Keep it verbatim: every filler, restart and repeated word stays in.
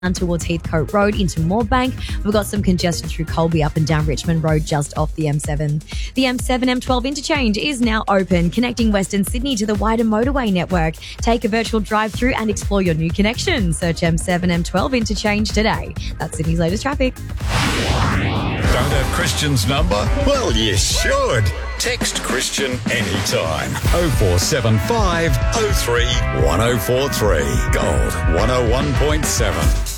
towards Heathcote Road into Moorebank. We've got some congestion through Colby up and down Richmond Road just off the M seven. The M seven M twelve interchange is now open, connecting Western Sydney to the wider motorway network. Take a virtual drive through and explore your new connection. Search M seven M twelve interchange today. That's Sydney's latest traffic. Don't have Christian's number? Well, you should. Text Christian anytime. oh four seven five oh three one oh four three. Gold one oh one point seven.